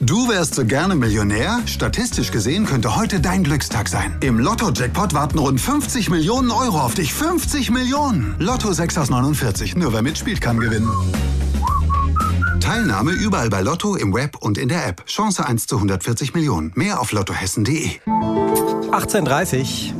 Du wärst so gerne Millionär? Statistisch gesehen könnte heute dein Glückstag sein. Im Lotto-Jackpot warten rund 50 Millionen Euro auf dich. 50 Millionen! Lotto 6 aus 49. Nur wer mitspielt, kann gewinnen. Teilnahme überall bei Lotto, im Web und in der App. Chance 1 zu 140 Millionen. Mehr auf lottohessen.de. 18:30.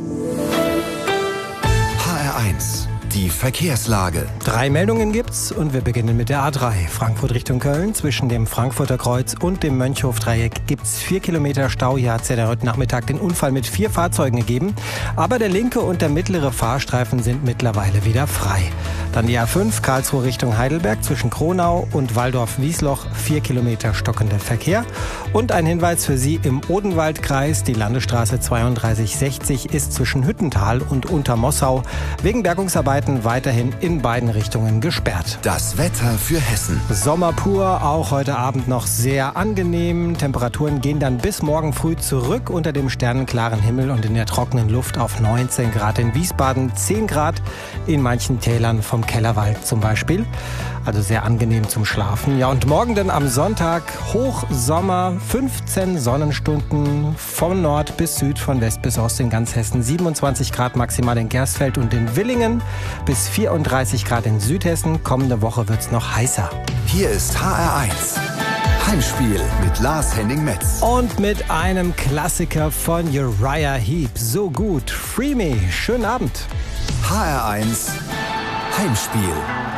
HR1, die Verkehrslage. 3 Meldungen gibt's und wir beginnen mit der A3. Frankfurt Richtung Köln. Zwischen dem Frankfurter Kreuz und dem Mönchhof-Dreieck gibt's 4 Kilometer Stau. Hier hat's ja heute Nachmittag den Unfall mit 4 Fahrzeugen gegeben. Aber der linke und der mittlere Fahrstreifen sind mittlerweile wieder frei. Dann die A5 Karlsruhe Richtung Heidelberg zwischen Kronau und Walldorf-Wiesloch 4 Kilometer stockender Verkehr. Und ein Hinweis für Sie im Odenwaldkreis. Die Landesstraße 3260 ist zwischen Hüttental und Untermossau wegen Bergungsarbeiten weiterhin in beiden Richtungen gesperrt. Das Wetter für Hessen. Sommer pur, auch heute Abend noch sehr angenehm. Temperaturen gehen dann bis morgen früh zurück unter dem sternenklaren Himmel und in der trockenen Luft auf 19 Grad in Wiesbaden, 10 Grad in manchen Tälern vom Kellerwald zum Beispiel. Also sehr angenehm zum Schlafen. Ja, und morgen dann am Sonntag Hochsommer, 15 Sonnenstunden von Nord bis Süd, von West bis Ost in ganz Hessen. 27 Grad maximal in Gersfeld und in Villingen, bis 34 Grad in Südhessen. Kommende Woche wird's noch heißer. Hier ist HR1. Heimspiel mit Lars Henning-Metz. Und mit einem Klassiker von Uriah Heep. So gut. Free Me. Schönen Abend. HR1 Heimspiel.